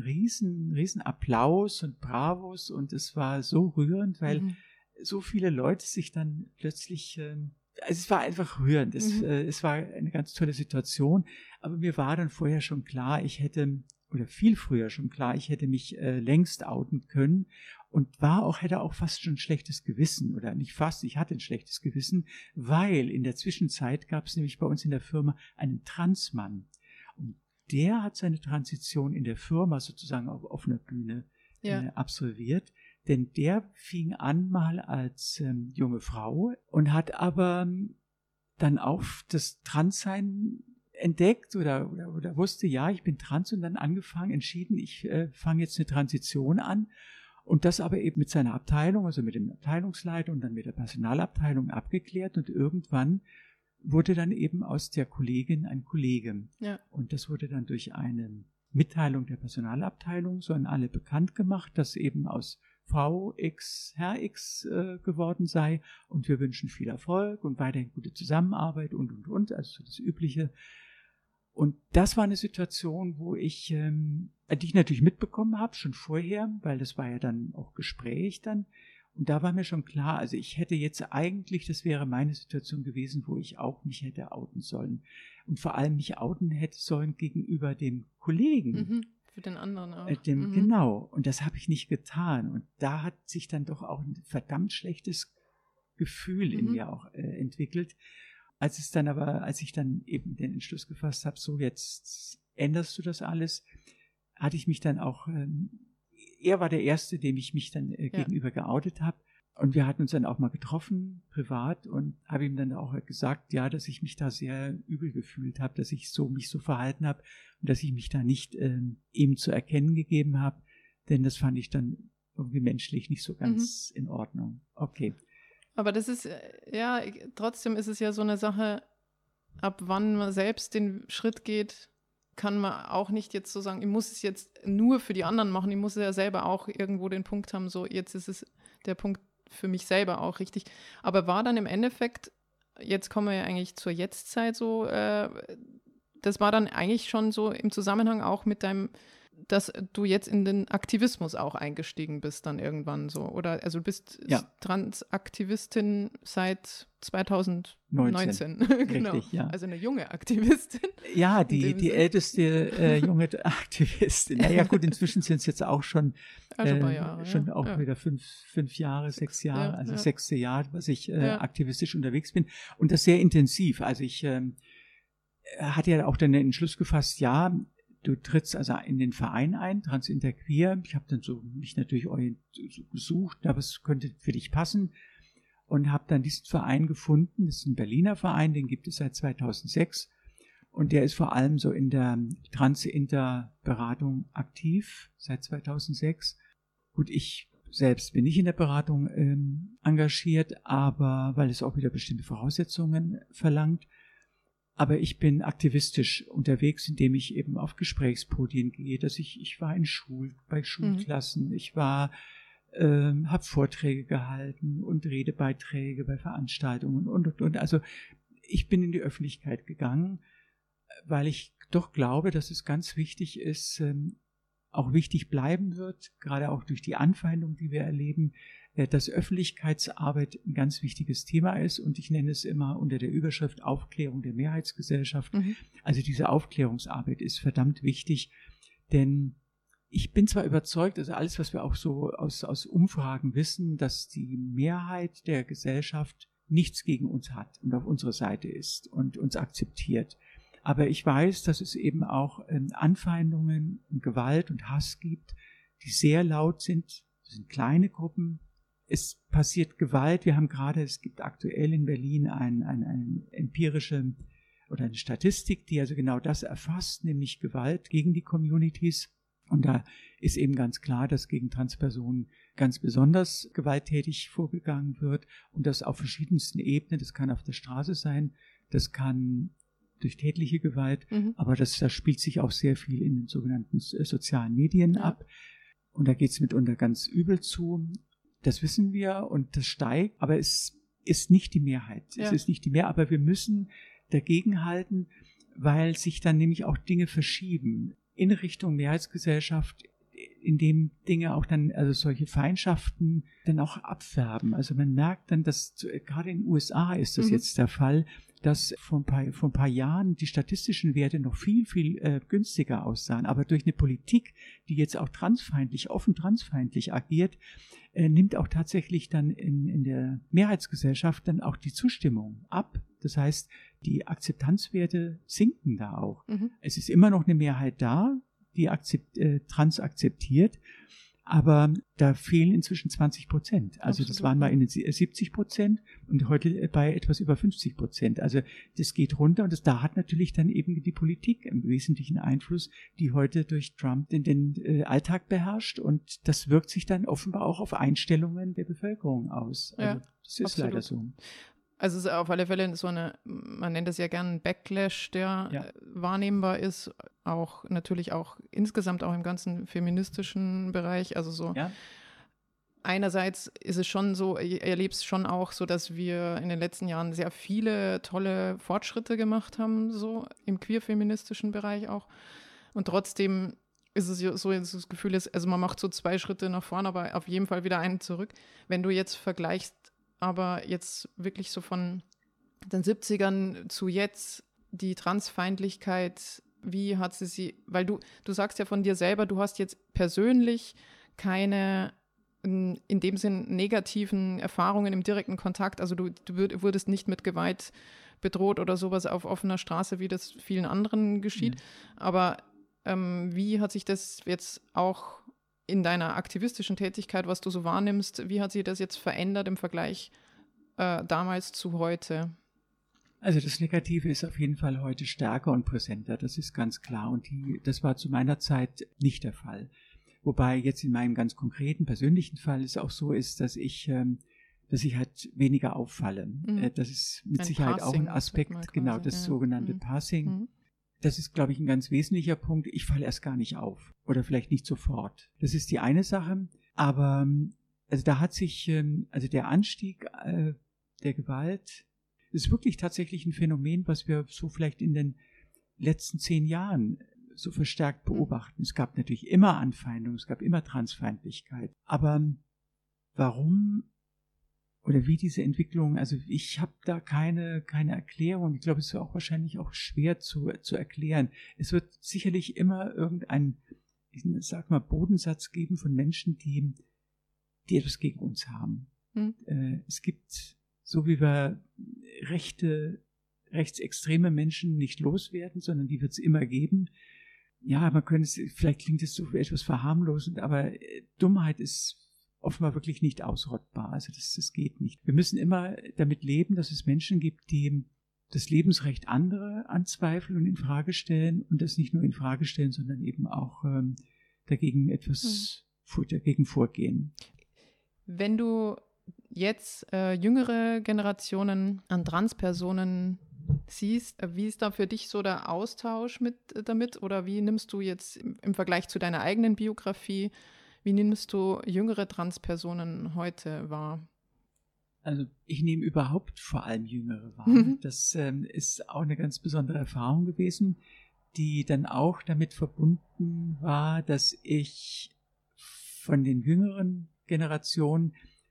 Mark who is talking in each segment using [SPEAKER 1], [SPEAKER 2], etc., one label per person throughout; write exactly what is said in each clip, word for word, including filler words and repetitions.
[SPEAKER 1] riesen, riesen Applaus und Bravos und es war so rührend, weil mhm. so viele Leute sich dann plötzlich, ähm, also es war einfach rührend, es, mhm. äh, es war eine ganz tolle Situation, aber mir war dann vorher schon klar, ich hätte, oder viel früher schon klar, ich hätte mich äh, längst outen können und war auch, hätte auch fast schon ein schlechtes Gewissen, oder nicht fast, ich hatte ein schlechtes Gewissen, weil in der Zwischenzeit gab es nämlich bei uns in der Firma einen Transmann und der hat seine Transition in der Firma sozusagen auf offener Bühne ja. äh, absolviert. Denn der fing an mal als ähm, junge Frau und hat aber dann auch das Transsein entdeckt oder, oder, oder wusste, ja, ich bin trans und dann angefangen, entschieden, ich äh, fange jetzt eine Transition an und das aber eben mit seiner Abteilung, also mit dem Abteilungsleiter und dann mit der Personalabteilung abgeklärt und irgendwann wurde dann eben aus der Kollegin ein Kollege. Ja. Und das wurde dann durch eine Mitteilung der Personalabteilung so an alle bekannt gemacht, dass eben aus Frau X Herr X äh, geworden sei und wir wünschen viel Erfolg und weiterhin gute Zusammenarbeit und, und, und, also das Übliche. Und das war eine Situation, wo ich, ähm, die ich natürlich mitbekommen habe, schon vorher, weil das war ja dann auch Gespräch dann. Und da war mir schon klar, also ich hätte jetzt eigentlich, das wäre meine Situation gewesen, wo ich auch mich hätte outen sollen. Und vor allem mich outen hätte sollen gegenüber dem Kollegen.
[SPEAKER 2] Mhm. Für den anderen auch.
[SPEAKER 1] Äh, dem,
[SPEAKER 2] mhm.
[SPEAKER 1] Genau. Und das habe ich nicht getan. Und da hat sich dann doch auch ein verdammt schlechtes Gefühl mhm. in mir auch äh, entwickelt. Als es dann aber, als ich dann eben den Entschluss gefasst habe, so jetzt änderst du das alles, hatte ich mich dann auch, ähm, er war der Erste, dem ich mich dann äh, gegenüber ja. geoutet habe. Und wir hatten uns dann auch mal getroffen, privat, und habe ihm dann auch gesagt, ja, dass ich mich da sehr übel gefühlt habe, dass ich so mich so verhalten habe und dass ich mich da nicht ähm, ihm zu erkennen gegeben habe, denn das fand ich dann irgendwie menschlich nicht so ganz mhm. in Ordnung. Okay.
[SPEAKER 2] Aber das ist, ja, trotzdem ist es ja so eine Sache, ab wann man selbst den Schritt geht, kann man auch nicht jetzt so sagen, ich muss es jetzt nur für die anderen machen, ich muss ja selber auch irgendwo den Punkt haben, so jetzt ist es der Punkt für mich selber auch richtig. Aber war dann im Endeffekt, jetzt kommen wir ja eigentlich zur Jetztzeit so, äh, das war dann eigentlich schon so im Zusammenhang auch mit deinem, dass du jetzt in den Aktivismus auch eingestiegen bist dann irgendwann so, oder? Also du bist
[SPEAKER 1] ja.
[SPEAKER 2] Transaktivistin seit zweitausendneunzehn.
[SPEAKER 1] neunzehn.
[SPEAKER 2] Genau.
[SPEAKER 1] Richtig, ja.
[SPEAKER 2] Also eine junge Aktivistin.
[SPEAKER 1] Ja, die, die älteste äh, junge Aktivistin. Naja gut, inzwischen sind es jetzt auch schon,
[SPEAKER 2] also ein paar
[SPEAKER 1] äh,
[SPEAKER 2] Jahre,
[SPEAKER 1] schon
[SPEAKER 2] ja.
[SPEAKER 1] auch
[SPEAKER 2] ja.
[SPEAKER 1] wieder fünf, fünf Jahre, sechs Jahre,
[SPEAKER 2] ja,
[SPEAKER 1] also
[SPEAKER 2] ja.
[SPEAKER 1] sechste Jahr, was ich äh,
[SPEAKER 2] ja.
[SPEAKER 1] aktivistisch unterwegs bin. Und das sehr intensiv. Also ich ähm, hatte ja auch dann den Entschluss gefasst, ja, du trittst also in den Verein ein, Transinterqueer. Ich habe dann so mich natürlich so gesucht, aber es könnte für dich passen und habe dann diesen Verein gefunden. Das ist ein Berliner Verein, den gibt es seit zweitausendsechs und der ist vor allem so in der Trans-Inter-Beratung aktiv seit zweitausendsechs. Gut, ich selbst bin nicht in der Beratung ähm, engagiert, aber weil es auch wieder bestimmte Voraussetzungen verlangt. Aber ich bin aktivistisch unterwegs, indem ich eben auf Gesprächspodien gehe, dass ich, ich war in Schul, bei Schulklassen, mhm. ich war, ähm, habe Vorträge gehalten und Redebeiträge bei Veranstaltungen und, und, und. Also ich bin in die Öffentlichkeit gegangen, weil ich doch glaube, dass es ganz wichtig ist, ähm, auch wichtig bleiben wird, gerade auch durch die Anfeindung, die wir erleben, dass Öffentlichkeitsarbeit ein ganz wichtiges Thema ist und ich nenne es immer unter der Überschrift Aufklärung der Mehrheitsgesellschaft. Mhm. Also diese Aufklärungsarbeit ist verdammt wichtig, denn ich bin zwar überzeugt, also alles, was wir auch so aus, aus Umfragen wissen, dass die Mehrheit der Gesellschaft nichts gegen uns hat und auf unserer Seite ist und uns akzeptiert. Aber ich weiß, dass es eben auch ähm, Anfeindungen und Gewalt und Hass gibt, die sehr laut sind. Das sind kleine Gruppen. Es passiert Gewalt. Wir haben gerade, es gibt aktuell in Berlin ein, ein, eine empirische oder eine Statistik, die also genau das erfasst, nämlich Gewalt gegen die Communities. Und da ist eben ganz klar, dass gegen Transpersonen ganz besonders gewalttätig vorgegangen wird und das auf verschiedensten Ebenen. Das kann auf der Straße sein, das kann durch tätliche Gewalt, mhm. aber das, das spielt sich auch sehr viel in den sogenannten sozialen Medien ja. ab. Und da geht es mitunter ganz übel zu. Das wissen wir und das steigt, aber es ist nicht die Mehrheit. Ja. Es ist nicht die Mehrheit, aber wir müssen dagegenhalten, weil sich dann nämlich auch Dinge verschieben in Richtung Mehrheitsgesellschaft, in dem Dinge auch dann, also solche Feindschaften dann auch abfärben. Also man merkt dann, dass gerade in den U S A ist das mhm. jetzt der Fall, dass vor ein, paar, vor ein paar Jahren die statistischen Werte noch viel, viel äh, günstiger aussahen. Aber durch eine Politik, die jetzt auch transfeindlich, offen transfeindlich agiert, äh, nimmt auch tatsächlich dann in, in der Mehrheitsgesellschaft dann auch die Zustimmung ab. Das heißt, die Akzeptanzwerte sinken da auch. Mhm. Es ist immer noch eine Mehrheit da, die akzept, äh, trans akzeptiert, aber da fehlen inzwischen zwanzig Prozent. Also Absolut. Das waren mal in den siebzig Prozent und heute bei etwas über fünfzig Prozent. Also das geht runter und das, da hat natürlich dann eben die Politik im Wesentlichen Einfluss, die heute durch Trump den, den äh, Alltag beherrscht und das wirkt sich dann offenbar auch auf Einstellungen der Bevölkerung aus. Also ja, das ist Absolut. Leider so.
[SPEAKER 2] Also es ist auf alle Fälle so eine, man nennt es ja gerne einen Backlash, der ja. wahrnehmbar ist, auch natürlich auch insgesamt auch im ganzen feministischen Bereich, also so ja. einerseits ist es schon so, ich erlebe es schon auch so, dass wir in den letzten Jahren sehr viele tolle Fortschritte gemacht haben, so im queer-feministischen Bereich auch und trotzdem ist es so, das Gefühl ist, also man macht so zwei Schritte nach vorne, aber auf jeden Fall wieder einen zurück. Wenn du jetzt vergleichst, aber jetzt wirklich so von den siebzigern zu jetzt, die Transfeindlichkeit, wie hat sie sie, weil du, du sagst ja von dir selber, du hast jetzt persönlich keine, in dem Sinn, negativen Erfahrungen im direkten Kontakt, also du, du wurdest nicht mit Gewalt bedroht oder sowas auf offener Straße, wie das vielen anderen geschieht, ja. aber ähm, wie hat sich das jetzt auch in deiner aktivistischen Tätigkeit, was du so wahrnimmst, wie hat sich das jetzt verändert im Vergleich äh, damals zu heute?
[SPEAKER 1] Also das Negative ist auf jeden Fall heute stärker und präsenter, das ist ganz klar. Und die, das war zu meiner Zeit nicht der Fall. Wobei jetzt in meinem ganz konkreten, persönlichen Fall es auch so ist, dass ich, ähm, dass ich halt weniger auffalle. Mhm. Äh, das ist mit ein Sicherheit Passing, auch ein Aspekt, quasi, genau, das ja. sogenannte mhm. Passing. Mhm. Das ist, glaube ich, ein ganz wesentlicher Punkt. Ich falle erst gar nicht auf oder vielleicht nicht sofort. Das ist die eine Sache. Aber also da hat sich, also der Anstieg äh, der Gewalt ist wirklich tatsächlich ein Phänomen, was wir so vielleicht in den letzten zehn Jahren so verstärkt beobachten. Es gab natürlich immer Anfeindungen, es gab immer Transfeindlichkeit. Aber warum oder wie diese Entwicklung, also ich habe da keine, keine Erklärung. Ich glaube, es ist auch wahrscheinlich auch schwer zu, zu erklären. Es wird sicherlich immer irgendein, ich sag mal, Bodensatz geben von Menschen, die, die etwas gegen uns haben. Hm. Äh, es gibt, so wie wir rechte, rechtsextreme Menschen nicht loswerden, sondern die wird es immer geben. Ja, man könnte es, vielleicht klingt es so etwas verharmlosend, aber Dummheit ist offenbar wirklich nicht ausrottbar. Also das, das geht nicht. Wir müssen immer damit leben, dass es Menschen gibt, die das Lebensrecht anderer anzweifeln und in Frage stellen und das nicht nur in Frage stellen, sondern eben auch ähm, dagegen etwas hm. dagegen vorgehen.
[SPEAKER 2] Wenn du jetzt äh, jüngere Generationen an Transpersonen siehst, wie ist da für dich so der Austausch mit damit oder wie nimmst du jetzt im, im Vergleich zu deiner eigenen Biografie, wie nimmst du jüngere Transpersonen heute wahr?
[SPEAKER 1] Also ich nehme überhaupt vor allem Jüngere wahr. Mhm. Das ähm, ist auch eine ganz besondere Erfahrung gewesen, die dann auch damit verbunden war, dass ich von den jüngeren Generationen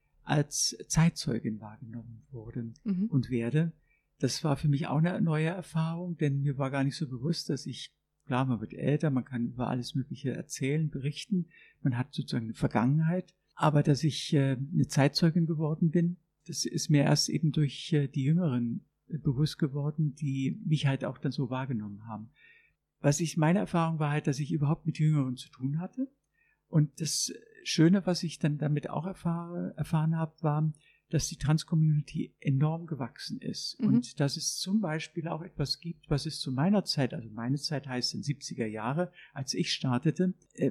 [SPEAKER 1] als Zeitzeugin wahrgenommen wurde mhm. und werde. Das war für mich auch eine neue Erfahrung, denn mir war gar nicht so bewusst, dass ich, klar, man wird älter, man kann über alles Mögliche erzählen, berichten, man hat sozusagen eine Vergangenheit, aber dass ich äh, eine Zeitzeugin geworden bin, das ist mir erst eben durch äh, die Jüngeren äh, bewusst geworden, die mich halt auch dann so wahrgenommen haben. Was ich, meine Erfahrung war halt, dass ich überhaupt mit Jüngeren zu tun hatte. Und das Schöne, was ich dann damit auch erfahre, erfahren habe, war, dass die Trans-Community enorm gewachsen ist. Mhm. Und dass es zum Beispiel auch etwas gibt, was es zu meiner Zeit, also meine Zeit heißt in siebziger Jahre, als ich startete, äh,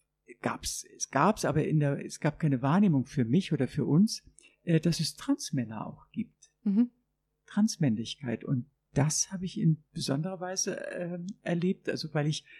[SPEAKER 1] gab's, es gab's, aber in der, es gab keine Wahrnehmung für mich oder für uns, äh, dass es Transmänner auch gibt. Mhm. Transmännlichkeit. Und das habe ich in besonderer Weise äh, erlebt, also weil ich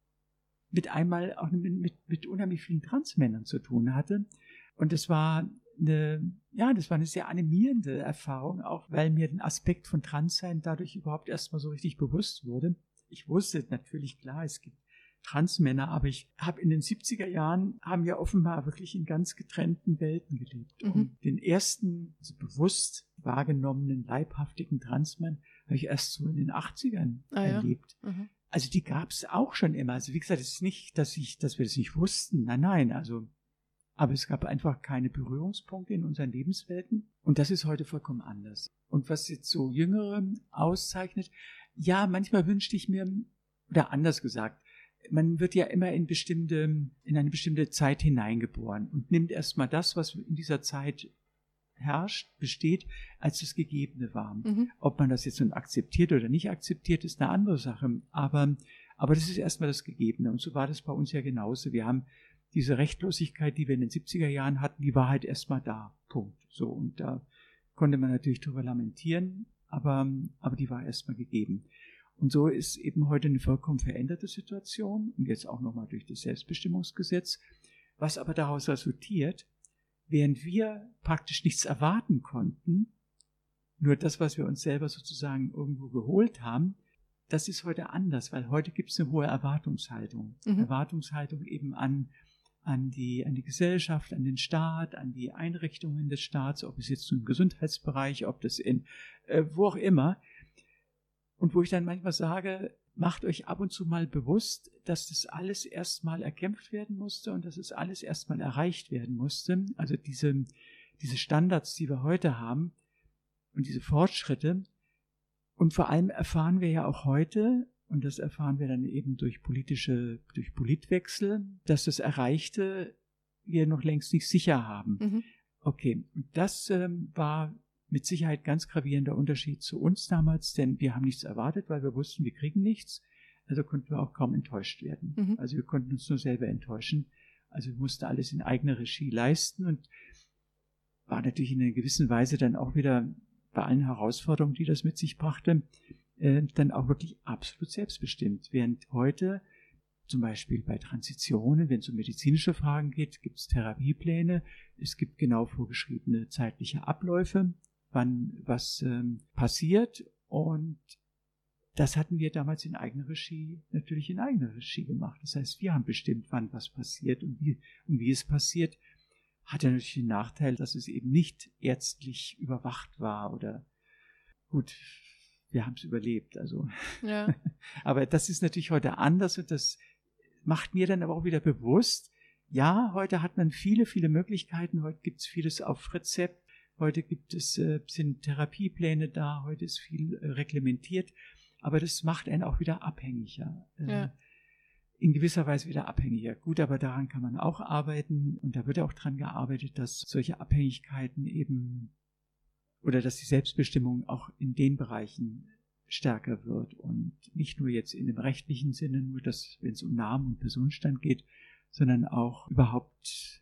[SPEAKER 1] mit einmal auch mit, mit, mit unheimlich vielen Transmännern zu tun hatte. Und das war eine, ja, das war eine sehr animierende Erfahrung, auch weil mir den Aspekt von Transsein dadurch überhaupt erstmal so richtig bewusst wurde. Ich wusste natürlich, klar, es gibt Transmänner, aber ich habe in den siebziger Jahren, haben wir offenbar wirklich in ganz getrennten Welten gelebt. Mhm. Und den ersten also bewusst wahrgenommenen, leibhaftigen Transmann habe ich erst so in den achtzigern ah, erlebt. Ja. Mhm. Also die gab es auch schon immer. Also wie gesagt, es ist nicht, dass ich, dass wir das nicht wussten. Nein, nein, also aber es gab einfach keine Berührungspunkte in unseren Lebenswelten. Und das ist heute vollkommen anders. Und was jetzt so Jüngere auszeichnet, ja, manchmal wünschte ich mir, oder anders gesagt, man wird ja immer in bestimmte, in eine bestimmte Zeit hineingeboren und nimmt erstmal das, was in dieser Zeit herrscht, besteht, als das Gegebene war. Mhm. Ob man das jetzt nun akzeptiert oder nicht akzeptiert, ist eine andere Sache. Aber, aber das ist erstmal das Gegebene. Und so war das bei uns ja genauso. Wir haben diese Rechtlosigkeit, die wir in den siebziger Jahren hatten, die war halt erstmal da. Punkt. So. Und da konnte man natürlich drüber lamentieren, aber, aber die war erstmal gegeben. Und so ist eben heute eine vollkommen veränderte Situation und jetzt auch nochmal durch das Selbstbestimmungsgesetz, was aber daraus resultiert, während wir praktisch nichts erwarten konnten, nur das, was wir uns selber sozusagen irgendwo geholt haben, das ist heute anders, weil heute gibt es eine hohe Erwartungshaltung. Mhm. Erwartungshaltung eben an, an, die, an die Gesellschaft, an den Staat, an die Einrichtungen des Staats, ob es jetzt im Gesundheitsbereich, ob das in äh, wo auch immer. Und wo ich dann manchmal sage, macht euch ab und zu mal bewusst, dass das alles erstmal erkämpft werden musste und dass es alles erstmal erreicht werden musste. Also diese, diese Standards, die wir heute haben und diese Fortschritte. Und vor allem erfahren wir ja auch heute, und das erfahren wir dann eben durch politische, durch Politwechsel, dass das Erreichte wir noch längst nicht sicher haben. Mhm. Okay, und das ähm, war mit Sicherheit ganz gravierender Unterschied zu uns damals, denn wir haben nichts erwartet, weil wir wussten, wir kriegen nichts. Also konnten wir auch kaum enttäuscht werden. Mhm. Also wir konnten uns nur selber enttäuschen. Also wir mussten alles in eigener Regie leisten und war natürlich in einer gewissen Weise dann auch wieder bei allen Herausforderungen, die das mit sich brachte, äh, dann auch wirklich absolut selbstbestimmt. Während heute zum Beispiel bei Transitionen, wenn es um medizinische Fragen geht, gibt es Therapiepläne, es gibt genau vorgeschriebene zeitliche Abläufe, wann was ähm, passiert, und das hatten wir damals in eigener Regie, natürlich in eigener Regie gemacht. Das heißt, wir haben bestimmt, wann was passiert und wie, und wie es passiert. Hat ja natürlich den Nachteil, dass es eben nicht ärztlich überwacht war oder gut, wir haben es überlebt. Also. Ja. Aber das ist natürlich heute anders und das macht mir dann aber auch wieder bewusst, ja, heute hat man viele, viele Möglichkeiten, heute gibt es vieles auf Rezept, heute gibt es, äh, sind Therapiepläne da, heute ist viel äh, reglementiert, aber das macht einen auch wieder abhängiger. Äh, ja. In gewisser Weise wieder abhängiger. Gut, aber daran kann man auch arbeiten und da wird auch dran gearbeitet, dass solche Abhängigkeiten eben oder dass die Selbstbestimmung auch in den Bereichen stärker wird und nicht nur jetzt in dem rechtlichen Sinne, nur dass, wenn es um Namen und Personenstand geht, sondern auch überhaupt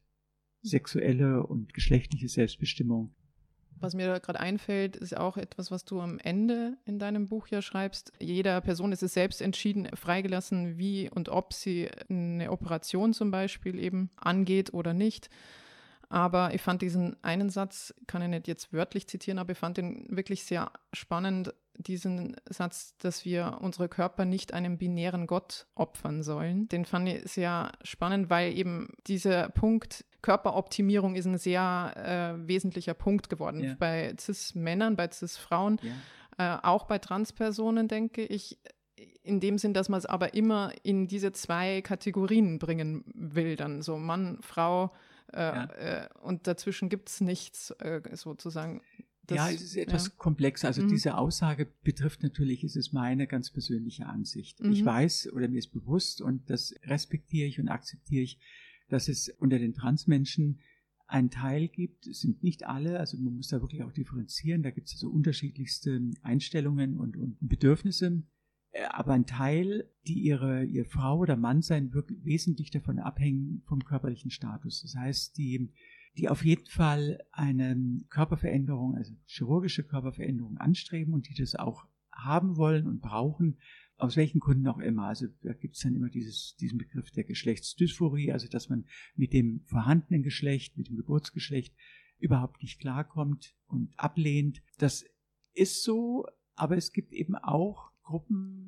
[SPEAKER 1] sexuelle und geschlechtliche Selbstbestimmung.
[SPEAKER 2] Was mir da gerade einfällt, ist auch etwas, was du am Ende in deinem Buch ja schreibst. Jeder Person ist es selbst entschieden, freigelassen, wie und ob sie eine Operation zum Beispiel eben angeht oder nicht. Aber ich fand diesen einen Satz, kann ich nicht jetzt wörtlich zitieren, aber ich fand den wirklich sehr spannend, diesen Satz, dass wir unsere Körper nicht einem binären Gott opfern sollen. Den fand ich sehr spannend, weil eben dieser Punkt Körperoptimierung ist ein sehr äh, wesentlicher Punkt geworden. Ja. Bei Cis-Männern, bei Cis-Frauen, ja. äh, auch bei Transpersonen, denke ich, in dem Sinn, dass man es aber immer in diese zwei Kategorien bringen will, dann so Mann, Frau, äh, ja. äh, und dazwischen gibt es nichts äh, sozusagen.
[SPEAKER 1] Das, ja, es ist etwas ja. komplexer. Also mhm. diese Aussage betrifft natürlich, es ist meine ganz persönliche Ansicht. Mhm. Ich weiß oder mir ist bewusst und das respektiere ich und akzeptiere ich, dass es unter den Transmenschen einen Teil gibt, es sind nicht alle, also man muss da wirklich auch differenzieren, da gibt es also unterschiedlichste Einstellungen und, und Bedürfnisse, aber ein Teil, die ihre, ihr Frau oder Mann sein, wirklich wesentlich davon abhängen vom körperlichen Status. Das heißt, die die auf jeden Fall eine Körperveränderung, also chirurgische Körperveränderung anstreben und die das auch haben wollen und brauchen, aus welchen Gründen auch immer. Also da gibt es dann immer dieses, diesen Begriff der Geschlechtsdysphorie, also dass man mit dem vorhandenen Geschlecht, mit dem Geburtsgeschlecht überhaupt nicht klarkommt und ablehnt. Das ist so, aber es gibt eben auch Gruppen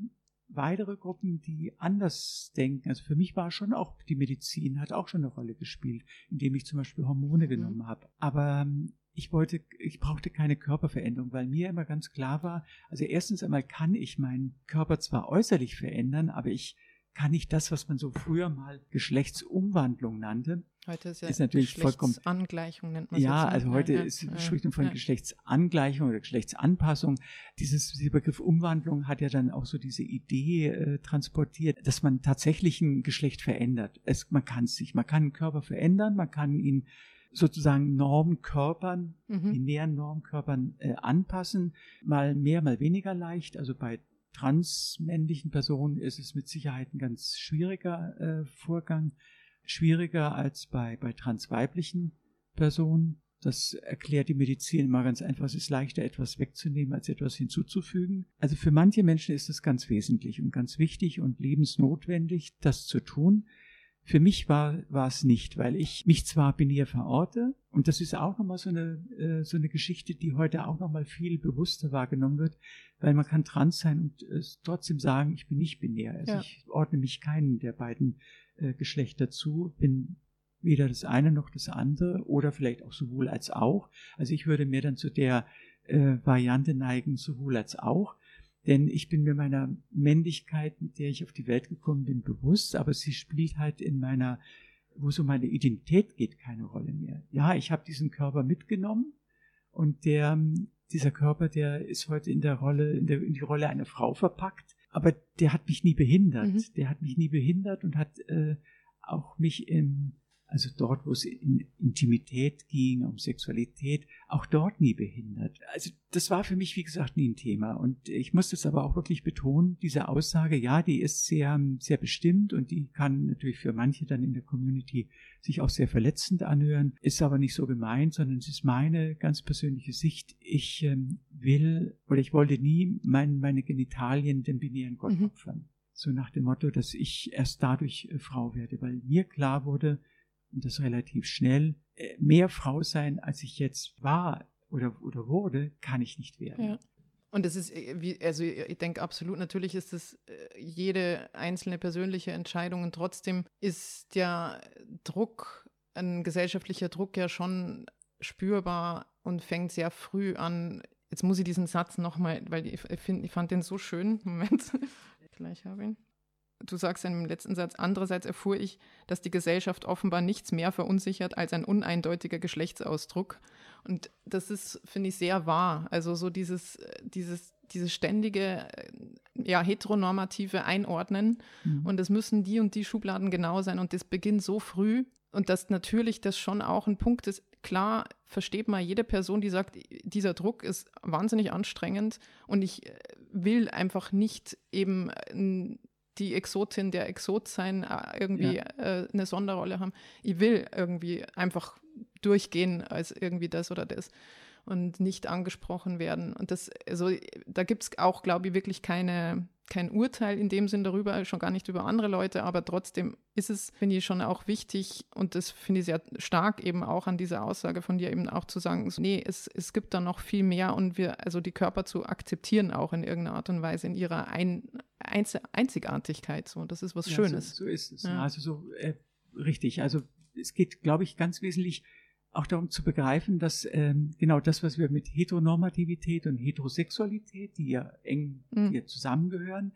[SPEAKER 1] weitere Gruppen, die anders denken. Also für mich war schon auch die Medizin, hat auch schon eine Rolle gespielt, indem ich zum Beispiel Hormone mhm. genommen habe. Aber ich wollte, ich brauchte keine Körperveränderung, weil mir immer ganz klar war, also erstens einmal kann ich meinen Körper zwar äußerlich verändern, aber ich kann nicht das, was man so früher mal Geschlechtsumwandlung nannte.
[SPEAKER 2] Heute ist ja
[SPEAKER 1] ist natürlich vollkommen
[SPEAKER 2] Geschlechtsangleichung, nennt man es.
[SPEAKER 1] Ja,
[SPEAKER 2] jetzt,
[SPEAKER 1] also
[SPEAKER 2] ne?
[SPEAKER 1] heute
[SPEAKER 2] ja,
[SPEAKER 1] ist,
[SPEAKER 2] ja,
[SPEAKER 1] spricht man von
[SPEAKER 2] ja.
[SPEAKER 1] Geschlechtsangleichung oder Geschlechtsanpassung. Dieses, dieser Begriff Umwandlung hat ja dann auch so diese Idee äh, transportiert, dass man tatsächlich ein Geschlecht verändert. Es, man kann es nicht. Man kann einen Körper verändern, man kann ihn sozusagen Normkörpern, mhm. binären Normkörpern äh, anpassen, mal mehr, mal weniger leicht. Also bei transmännlichen Personen ist es mit Sicherheit ein ganz schwieriger äh, Vorgang, schwieriger als bei, bei transweiblichen Personen. Das erklärt die Medizin immer ganz einfach. Es ist leichter, etwas wegzunehmen, als etwas hinzuzufügen. Also für manche Menschen ist es ganz wesentlich und ganz wichtig und lebensnotwendig, das zu tun. Für mich war, war es nicht, weil ich mich zwar binär verorte, und das ist auch nochmal so eine, äh, so eine Geschichte, die heute auch nochmal viel bewusster wahrgenommen wird, weil man kann trans sein und äh, trotzdem sagen, ich bin nicht binär. Also ja. ich ordne mich keinen der beiden äh, Geschlechter zu, bin weder das eine noch das andere oder vielleicht auch sowohl als auch. Also ich würde mehr dann zu der äh, Variante neigen, sowohl als auch. Denn ich bin mir meiner Männlichkeit, mit der ich auf die Welt gekommen bin, bewusst, aber sie spielt halt in meiner, wo es um meine Identität geht, keine Rolle mehr. Ja, ich habe diesen Körper mitgenommen und der, dieser Körper, der ist heute in der Rolle, in, der, in die Rolle einer Frau verpackt, aber der hat mich nie behindert. Mhm. Der hat mich nie behindert und hat äh, auch mich im Also dort, wo es in Intimität ging, um Sexualität, auch dort nie behindert. Also das war für mich, wie gesagt, nie ein Thema. Und ich muss das aber auch wirklich betonen, diese Aussage, ja, die ist sehr, sehr bestimmt und die kann natürlich für manche dann in der Community sich auch sehr verletzend anhören, ist aber nicht so gemeint, sondern es ist meine ganz persönliche Sicht. Ich ähm, will oder ich wollte nie mein, meine Genitalien dem binären Gott mhm. opfern. So nach dem Motto, dass ich erst dadurch äh, Frau werde, weil mir klar wurde, und das relativ schnell, mehr Frau sein, als ich jetzt war oder, oder wurde, kann ich nicht werden.
[SPEAKER 2] Ja. Und das ist, wie, also ich denke absolut, natürlich ist es jede einzelne persönliche Entscheidung und trotzdem ist der Druck, ein gesellschaftlicher Druck ja schon spürbar und fängt sehr früh an. Jetzt muss ich diesen Satz nochmal, weil ich, find, ich fand den so schön. Moment, gleich habe ich ihn. Du sagst in dem letzten Satz, andererseits erfuhr ich, dass die Gesellschaft offenbar nichts mehr verunsichert als ein uneindeutiger Geschlechtsausdruck. Und das ist, finde ich, sehr wahr. Also so dieses, dieses, dieses ständige, ja, heteronormative Einordnen. Mhm. Und es müssen die und die Schubladen genau sein. Und das beginnt so früh. Und dass natürlich das schon auch ein Punkt ist. Klar versteht man jede Person, die sagt, dieser Druck ist wahnsinnig anstrengend. Und ich will einfach nicht eben ein die Exotin, der Exot sein, irgendwie ja. äh, eine Sonderrolle haben. Ich will irgendwie einfach durchgehen als irgendwie das oder das und nicht angesprochen werden. Und das, also da gibt es auch, glaube ich, wirklich keine, kein Urteil in dem Sinn darüber, schon gar nicht über andere Leute, aber trotzdem ist es, finde ich, schon auch wichtig und das finde ich sehr stark eben auch an dieser Aussage von dir eben auch zu sagen, so, nee, es, es gibt da noch viel mehr und wir, also die Körper zu akzeptieren auch in irgendeiner Art und Weise in ihrer Ein, Einz, Einzigartigkeit. So, das ist was
[SPEAKER 1] ja,
[SPEAKER 2] Schönes.
[SPEAKER 1] So, so ist es. Ja. Also so äh, richtig. Also es geht, glaube ich, ganz wesentlich auch darum zu begreifen, dass ähm, genau das, was wir mit Heteronormativität und Heterosexualität, die ja eng mhm. hier zusammengehören,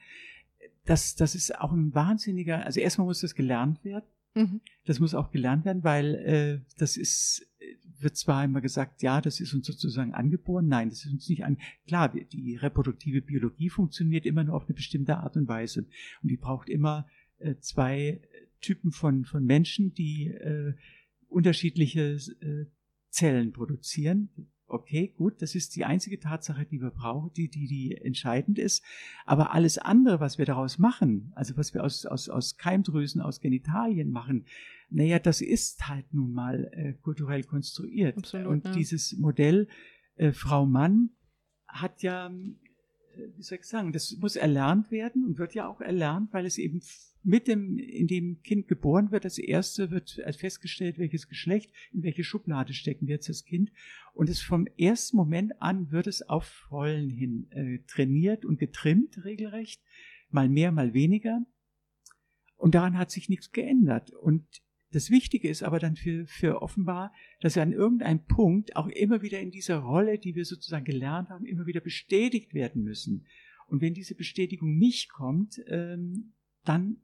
[SPEAKER 1] das, das ist auch ein wahnsinniger, also erstmal muss das gelernt werden. Mhm. Das muss auch gelernt werden, weil äh, das ist, wird zwar immer gesagt, ja, das ist uns sozusagen angeboren. Nein, das ist uns nicht an. Klar, die reproduktive Biologie funktioniert immer nur auf eine bestimmte Art und Weise. Und die braucht immer äh, zwei Typen von, von Menschen, die äh, unterschiedliche äh, Zellen produzieren. Okay, gut, das ist die einzige Tatsache, die wir brauchen, die, die, die entscheidend ist. Aber alles andere, was wir daraus machen, also was wir aus, aus, aus Keimdrüsen, aus Genitalien machen, naja, das ist halt nun mal äh, kulturell konstruiert.
[SPEAKER 2] Absolut,
[SPEAKER 1] und
[SPEAKER 2] ja.
[SPEAKER 1] dieses Modell äh, Frau-Mann hat ja, äh, wie soll ich sagen, das muss erlernt werden und wird ja auch erlernt, weil es eben mit dem, in dem Kind geboren wird, als erste wird festgestellt, welches Geschlecht, in welche Schublade stecken wir jetzt das Kind. Und es vom ersten Moment an wird es auf Rollen hin äh, trainiert und getrimmt regelrecht, mal mehr, mal weniger. Und daran hat sich nichts geändert. Und das Wichtige ist aber dann für, für offenbar, dass wir an irgendeinem Punkt auch immer wieder in dieser Rolle, die wir sozusagen gelernt haben, immer wieder bestätigt werden müssen. Und wenn diese Bestätigung nicht kommt, ähm, dann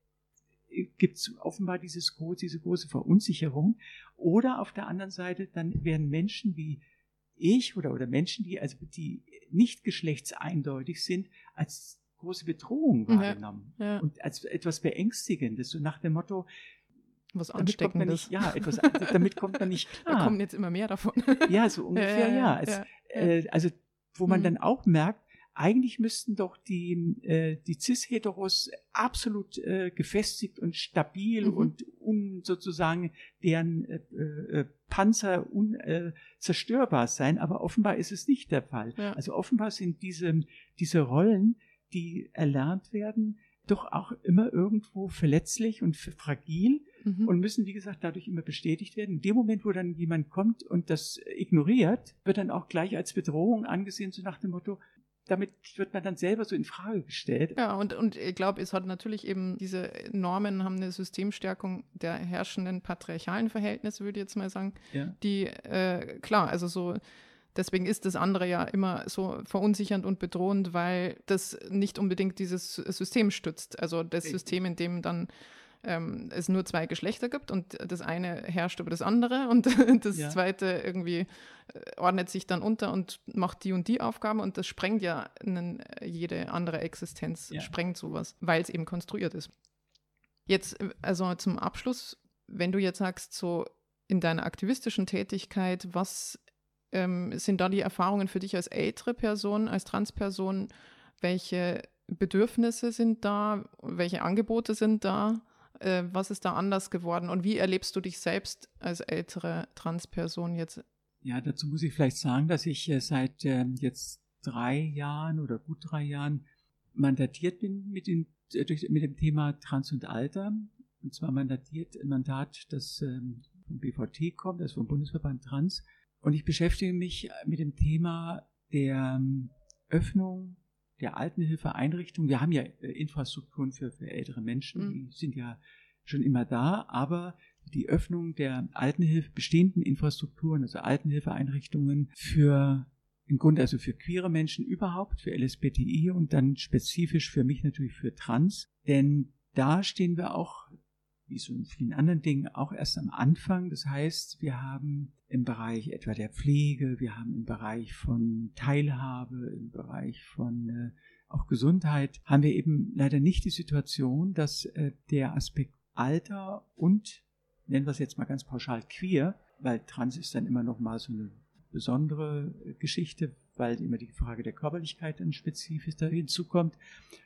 [SPEAKER 1] gibt es offenbar dieses, diese große Verunsicherung. Oder auf der anderen Seite, dann werden Menschen wie ich oder, oder Menschen, die also die nicht geschlechtseindeutig sind, als große Bedrohung wahrgenommen. Ja, ja. Und als etwas Beängstigendes, so nach dem Motto,
[SPEAKER 2] was Ansteckendes.
[SPEAKER 1] Ja, etwas, damit kommt man nicht klar.
[SPEAKER 2] Da kommen jetzt immer mehr davon.
[SPEAKER 1] Ja, so ungefähr, ja. ja. Als, ja, ja. Äh, also, wo man mhm. dann auch merkt, eigentlich müssten doch die, äh, die Cis-Heteros absolut äh, gefestigt und stabil mhm. und un, sozusagen deren äh, äh, Panzer unzerstörbar äh, sein, aber offenbar ist es nicht der Fall. Ja. Also offenbar sind diese, diese Rollen, die erlernt werden, doch auch immer irgendwo verletzlich und fragil mhm. und müssen, wie gesagt, dadurch immer bestätigt werden. In dem Moment, wo dann jemand kommt und das ignoriert, wird dann auch gleich als Bedrohung angesehen, so nach dem Motto, damit wird man dann selber so in Frage gestellt.
[SPEAKER 2] Ja, und, und ich glaube, es hat natürlich eben, diese Normen haben eine Systemstärkung der herrschenden patriarchalen Verhältnisse, würde ich jetzt mal sagen, ja. die, äh, klar, also so, deswegen ist das andere ja immer so verunsichernd und bedrohend, weil das nicht unbedingt dieses System stützt. Also das Richtig. System, in dem dann ähm, es nur zwei Geschlechter gibt und das eine herrscht über das andere und das ja. zweite irgendwie äh, ordnet sich dann unter und macht die und die Aufgaben und das sprengt ja einen, jede andere Existenz, ja. sprengt sowas, weil es eben konstruiert ist. Jetzt, also zum Abschluss, wenn du jetzt sagst, so in deiner aktivistischen Tätigkeit, was ähm, sind da die Erfahrungen für dich als ältere Person, als Transperson, welche Bedürfnisse sind da, welche Angebote sind da? Was ist da anders geworden und wie erlebst du dich selbst als ältere Transperson jetzt?
[SPEAKER 1] Ja, dazu muss ich vielleicht sagen, dass ich seit äh, jetzt drei Jahren oder gut drei Jahren mandatiert bin mit, den, durch, mit dem Thema Trans und Alter. Und zwar mandatiert ein Mandat, das ähm, vom B V T kommt, das vom Bundesverband Trans. Und ich beschäftige mich mit dem Thema der ähm, Öffnung der Altenhilfeeinrichtungen. Wir haben ja äh, Infrastrukturen für, für ältere Menschen, mhm. die sind ja schon immer da, aber die Öffnung der Altenhilfe, bestehenden Infrastrukturen, also Altenhilfeeinrichtungen für im Grunde also für queere Menschen überhaupt, für L S B T I und dann spezifisch für mich natürlich für Trans, denn da stehen wir auch, wie so in vielen anderen Dingen, auch erst am Anfang. Das heißt, wir haben im Bereich etwa der Pflege, wir haben im Bereich von Teilhabe, im Bereich von äh, auch Gesundheit, haben wir eben leider nicht die Situation, dass äh, der Aspekt Alter und, nennen wir es jetzt mal ganz pauschal, queer, weil Trans ist dann immer noch mal so eine besondere äh, Geschichte, weil immer die Frage der Körperlichkeit dann spezifisch da hinzukommt.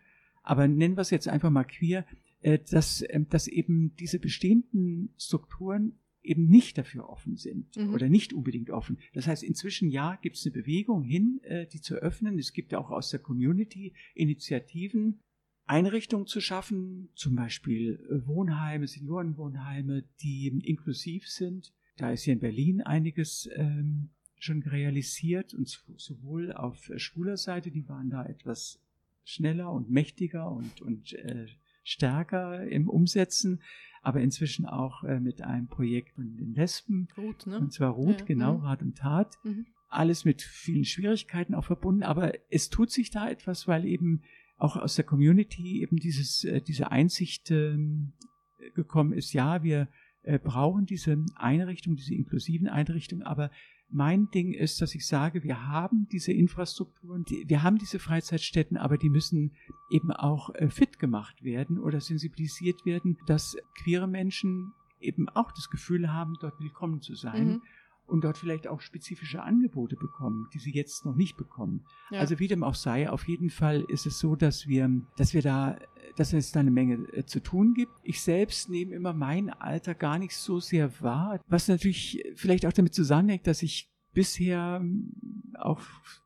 [SPEAKER 1] Aber nennen wir es jetzt einfach mal queer, äh, dass, äh, dass eben diese bestehenden Strukturen eben nicht dafür offen sind mhm. oder nicht unbedingt offen. Das heißt, inzwischen ja, gibt es eine Bewegung hin, äh, die zu öffnen. Es gibt ja auch aus der Community Initiativen, Einrichtungen zu schaffen, zum Beispiel äh, Wohnheime, Seniorenwohnheime, die inklusiv sind. Da ist hier in Berlin einiges ähm, schon realisiert und sowohl auf äh, schwuler Seite, die waren da etwas schneller und mächtiger und, und äh, stärker im Umsetzen, aber inzwischen auch äh, mit einem Projekt von den Lesben,
[SPEAKER 2] Rut, ne?
[SPEAKER 1] Und zwar Rut,
[SPEAKER 2] ja,
[SPEAKER 1] genau,
[SPEAKER 2] mhm.
[SPEAKER 1] Rat und Tat.
[SPEAKER 2] Mhm.
[SPEAKER 1] Alles mit vielen Schwierigkeiten auch verbunden, aber es tut sich da etwas, weil eben auch aus der Community eben dieses, äh, diese Einsicht äh, gekommen ist, ja, wir äh, brauchen diese Einrichtung, diese inklusiven Einrichtungen, aber mein Ding ist, dass ich sage, wir haben diese Infrastrukturen, die, wir haben diese Freizeitstätten, aber die müssen eben auch äh, fit gemacht werden oder sensibilisiert werden, dass queere Menschen eben auch das Gefühl haben, dort willkommen zu sein mhm. und dort vielleicht auch spezifische Angebote bekommen, die sie jetzt noch nicht bekommen. Ja. Also wie dem auch sei, auf jeden Fall ist es so, dass wir, dass wir da, dass es da eine Menge äh, zu tun gibt. Ich selbst nehme immer mein Alter gar nicht so sehr wahr, was natürlich vielleicht auch damit zusammenhängt, dass ich bisher auch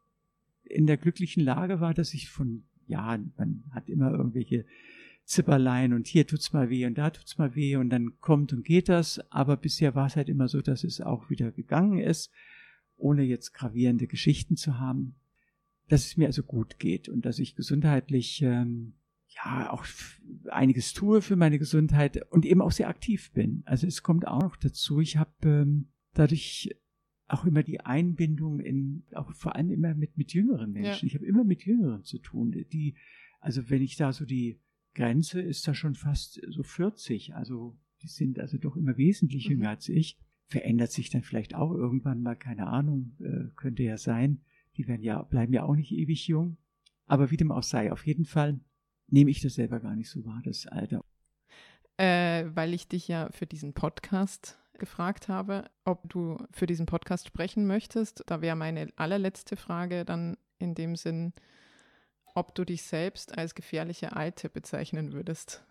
[SPEAKER 1] in der glücklichen Lage war, dass ich von, ja, man hat immer irgendwelche Zipperlein und hier tut's mal weh und da tut's mal weh und dann kommt und geht das, aber bisher war es halt immer so, dass es auch wieder gegangen ist, ohne jetzt gravierende Geschichten zu haben, dass es mir also gut geht und dass ich gesundheitlich ähm, ja auch einiges tue für meine Gesundheit und eben auch sehr aktiv bin. Also es kommt auch noch dazu, ich habe ähm, dadurch auch immer die Einbindung in, auch vor allem immer mit, mit jüngeren Menschen. Ja. Ich habe immer mit Jüngeren zu tun, die, also wenn ich da so die Grenze ist da schon fast so vierzig, also die sind also doch immer wesentlich jünger mhm. als ich. Verändert sich dann vielleicht auch irgendwann mal, keine Ahnung, äh, könnte ja sein. Die werden ja, bleiben ja auch nicht ewig jung. Aber wie dem auch sei, auf jeden Fall nehme ich das selber gar nicht so wahr, das Alter.
[SPEAKER 2] Äh, weil ich dich ja für diesen Podcast gefragt habe, ob du für diesen Podcast sprechen möchtest. Da wäre meine allerletzte Frage dann in dem Sinn, ob du dich selbst als gefährliche Alte bezeichnen würdest.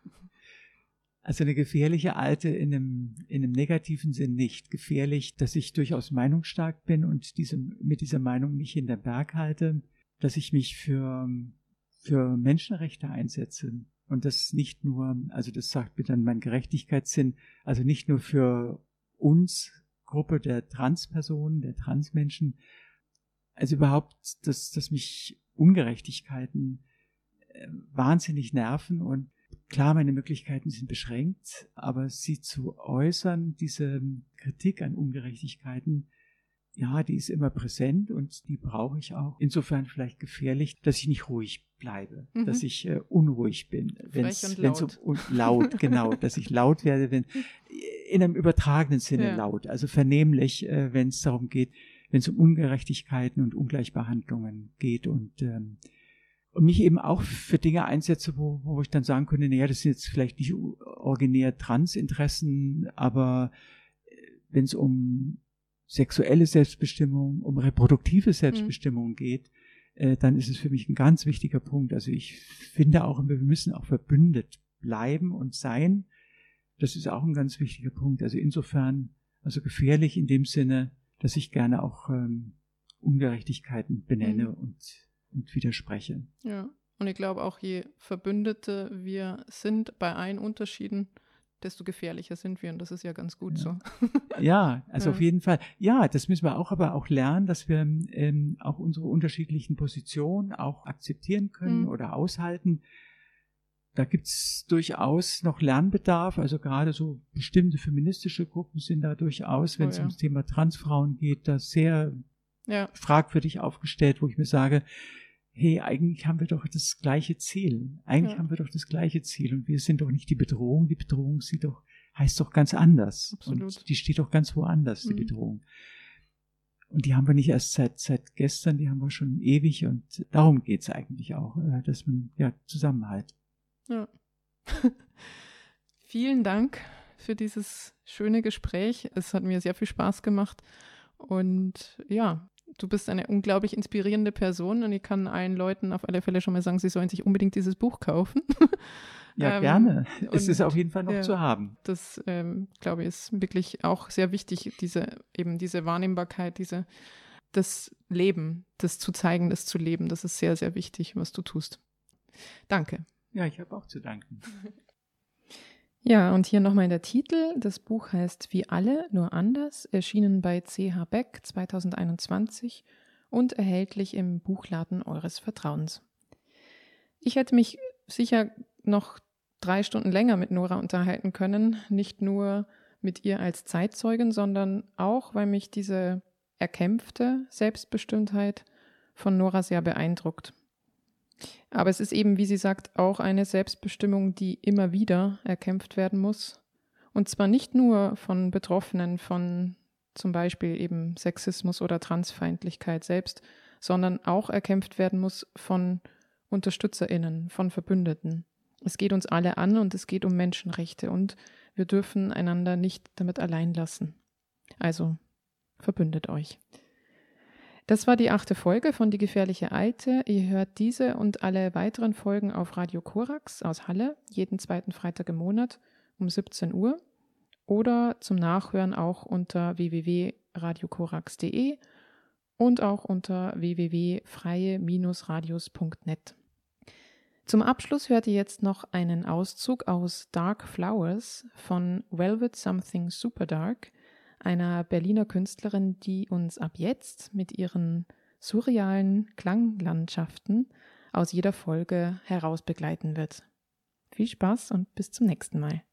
[SPEAKER 1] Also eine gefährliche Alte in einem, in einem negativen Sinn nicht. Gefährlich, dass ich durchaus meinungsstark bin und diese, mit dieser Meinung nicht hinterm Berg halte, dass ich mich für, für Menschenrechte einsetze. Und das nicht nur, also das sagt mir dann mein Gerechtigkeitssinn, also nicht nur für uns, Gruppe der Transpersonen, der Transmenschen, also überhaupt, dass, dass mich Ungerechtigkeiten äh, wahnsinnig nerven und klar, meine Möglichkeiten sind beschränkt, aber sie zu äußern, diese Kritik an Ungerechtigkeiten, ja, die ist immer präsent und die brauche ich auch. Insofern vielleicht gefährlich, dass ich nicht ruhig bleibe, mhm. dass ich äh, unruhig bin.
[SPEAKER 2] Frech und laut.
[SPEAKER 1] Wenn's um, und laut, genau, dass ich laut werde, wenn in einem übertragenen Sinne ja. laut, also vernehmlich, äh, wenn es darum geht, wenn es um Ungerechtigkeiten und Ungleichbehandlungen geht und ähm, und mich eben auch für Dinge einsetze, wo, wo ich dann sagen könnte, naja, das sind jetzt vielleicht nicht originär Transinteressen, aber wenn es um sexuelle Selbstbestimmung, um reproduktive Selbstbestimmung mhm. geht, äh, dann ist es für mich ein ganz wichtiger Punkt. Also ich finde auch, wir müssen auch verbündet bleiben und sein. Das ist auch ein ganz wichtiger Punkt. Also insofern, also gefährlich in dem Sinne, dass ich gerne auch ähm, Ungerechtigkeiten benenne mhm. und und widerspreche.
[SPEAKER 2] Ja, und ich glaube auch, je Verbündete wir sind bei allen Unterschieden, desto gefährlicher sind wir und das ist ja ganz gut
[SPEAKER 1] ja.
[SPEAKER 2] so.
[SPEAKER 1] Ja, also
[SPEAKER 2] ja.
[SPEAKER 1] auf jeden Fall. Ja, das müssen wir auch aber auch lernen, dass wir ähm, auch unsere unterschiedlichen Positionen auch akzeptieren können mhm. oder aushalten. Da gibt's durchaus noch Lernbedarf, also gerade so bestimmte feministische Gruppen sind da durchaus, wenn oh, es ja. ums Thema Transfrauen geht, da sehr ja. fragwürdig aufgestellt, wo ich mir sage, hey, eigentlich haben wir doch das gleiche Ziel. Eigentlich ja. haben wir doch das gleiche Ziel und wir sind doch nicht die Bedrohung. Die Bedrohung sieht doch, heißt doch ganz anders.
[SPEAKER 2] Absolut.
[SPEAKER 1] Und die steht doch ganz woanders, die mhm. Bedrohung. Und die haben wir nicht erst seit, seit gestern, die haben wir schon ewig und darum geht's eigentlich auch, dass man, ja, Zusammenhalt.
[SPEAKER 2] Ja. Vielen Dank für dieses schöne Gespräch. Es hat mir sehr viel Spaß gemacht und ja, du bist eine unglaublich inspirierende Person und ich kann allen Leuten auf alle Fälle schon mal sagen, sie sollen sich unbedingt dieses Buch kaufen.
[SPEAKER 1] Ja, ähm, gerne. Es ist auf jeden Fall noch ja, zu haben.
[SPEAKER 2] Das, ähm, glaube ich, ist wirklich auch sehr wichtig, diese eben diese Wahrnehmbarkeit, diese das Leben, das zu zeigen, das zu leben. Das ist sehr, sehr wichtig, was du tust. Danke.
[SPEAKER 1] Ja, ich habe auch zu danken.
[SPEAKER 2] Ja, und hier nochmal der Titel. Das Buch heißt Wie alle, nur anders, erschienen bei C H Beck zwanzig einundzwanzig und erhältlich im Buchladen eures Vertrauens. Ich hätte mich sicher noch drei Stunden länger mit Nora unterhalten können, nicht nur mit ihr als Zeitzeugin, sondern auch, weil mich diese erkämpfte Selbstbestimmtheit von Nora sehr beeindruckt. Aber es ist eben, wie sie sagt, auch eine Selbstbestimmung, die immer wieder erkämpft werden muss. Und zwar nicht nur von Betroffenen von zum Beispiel eben Sexismus oder Transfeindlichkeit selbst, sondern auch erkämpft werden muss von UnterstützerInnen, von Verbündeten. Es geht uns alle an und es geht um Menschenrechte und wir dürfen einander nicht damit allein lassen. Also verbündet euch. Das war die achte Folge von Die gefährliche Alte. Ihr hört diese und alle weiteren Folgen auf Radio Korax aus Halle, jeden zweiten Freitag im Monat um siebzehn Uhr oder zum Nachhören auch unter w w w punkt radio korax punkt d e und auch unter w w w punkt freie radios punkt net. Zum Abschluss hört ihr jetzt noch einen Auszug aus Dark Flowers von Velvet Something Super Dark, einer Berliner Künstlerin, die uns ab jetzt mit ihren surrealen Klanglandschaften aus jeder Folge heraus begleiten wird. Viel Spaß und bis zum nächsten Mal.